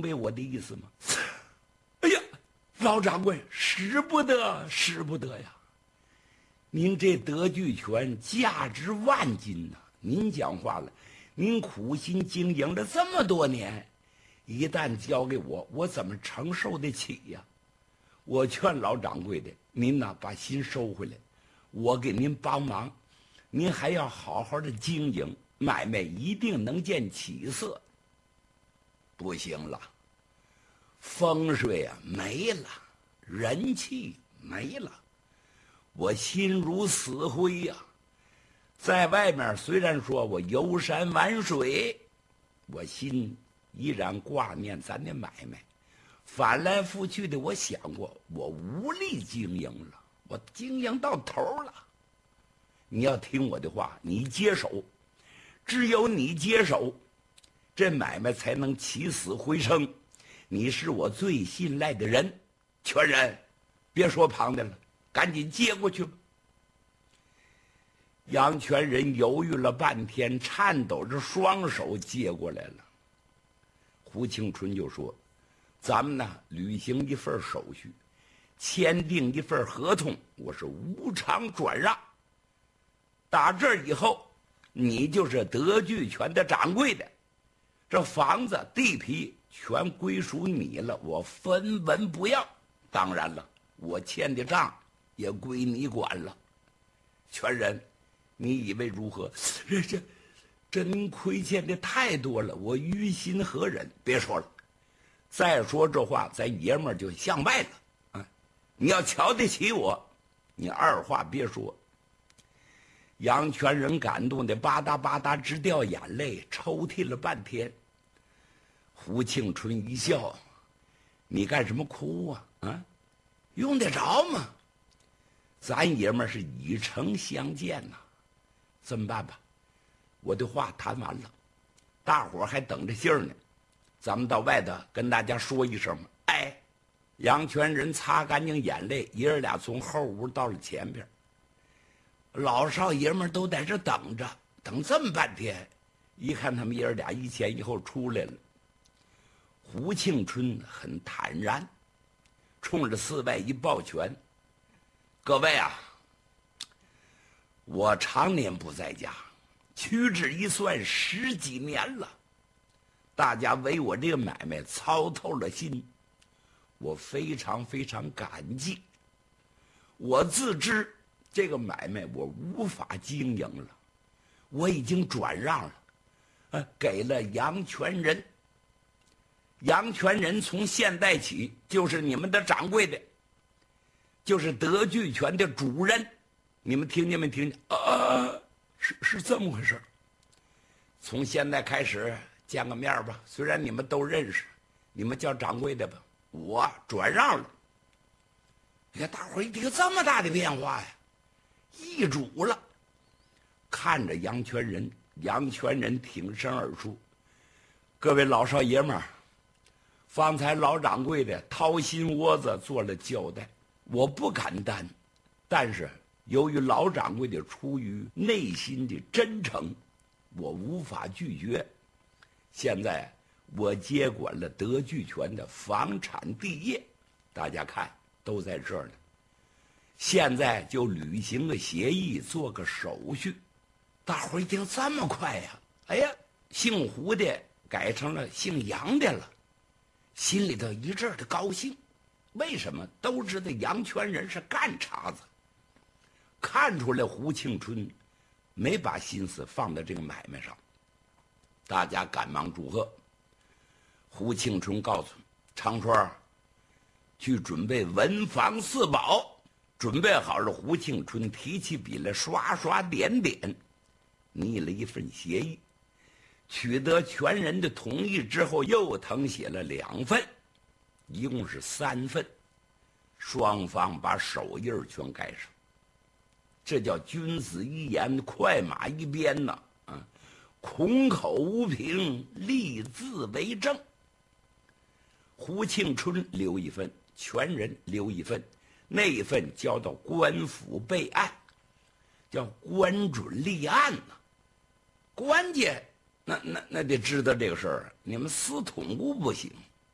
白我的意思吗？哎呀，老掌柜，使不得，使不得呀！您这德聚泉价值万金呐！您讲话了，您苦心经营了这么多年，一旦交给我，我怎么承受得起呀？我劝老掌柜的，您呐把心收回来，我给您帮忙，您还要好好的经营，买卖一定能见起色。不行了，风水啊没了，人气没了，我心如死灰呀！在外面虽然说我游山玩水，我心依然挂念咱的买卖。翻来覆去的，我想过，我无力经营了，我经营到头了。你要听我的话，你接手，只有你接手，这买卖才能起死回生。你是我最信赖的人，全人，别说旁的了，赶紧接过去吧。杨全仁犹豫了半天，颤抖着双手接过来了。胡庆春就说：“咱们呢，履行一份手续，签订一份合同，我是无偿转让。打这儿以后，你就是德聚泉的掌柜的，这房子、地皮全归属你了，我分文不要。当然了，我欠的账也归你管了。全人，你以为如何？这您亏欠的太多了，我于心何忍？别说了，再说这话，咱爷们儿就相败了啊！你要瞧得起我，你二话别说。”杨全仁感动的吧嗒吧嗒直掉眼泪，抽泣了半天。胡庆春一笑：“你干什么哭啊？啊，用得着吗？咱爷们儿是以诚相见呐。这么办吧，我的话谈完了，大伙儿还等着信儿呢，咱们到外头跟大家说一声嘛。”哎，杨全仁擦干净眼泪，爷儿俩从后屋到了前边。老少爷们都在这等着，等这么半天，一看他们爷儿俩一前一后出来了。胡庆春很坦然，冲着四外一抱拳：“各位啊，我常年不在家，屈指一算10几年了，大家为我这个买卖操透了心，我非常非常感激。我自知这个买卖我无法经营了，我已经转让了，给了杨全仁。杨全仁从现在起就是你们的掌柜的，就是德聚泉的主人。你们听见没？听见？是这么回事。从现在开始见个面吧，虽然你们都认识，你们叫掌柜的吧，我转让了。你看大伙一听这么大的变化呀，易主了。看着杨全仁，杨全仁挺身而出：“各位老少爷们儿，方才老掌柜的掏心窝子做了交代，我不敢担，但是由于老掌柜的出于内心的真诚，我无法拒绝。现在我接管了德聚泉的房产地业，大家看都在这儿呢。现在就履行个协议，做个手续。”大伙儿一听这么快呀，哎呀，姓胡的改成了姓杨的了，心里头一阵的高兴。为什么？都知道杨全仁是干茬子，看出来胡庆春没把心思放在这个买卖上，大家赶忙祝贺。胡庆春告诉长春去准备文房四宝，准备好了，胡庆春提起笔来，刷刷点点拟了一份协议，取得全人的同意之后，又誊写了2份，一共是3份。双方把手印全盖上，这叫君子一言，快马一鞭呐！孔口无凭，立字为证。胡庆春留1份，全人留1份，那一份交到官府备案，叫官准立案呐。官家那得知道这个事儿，你们私统屋不行。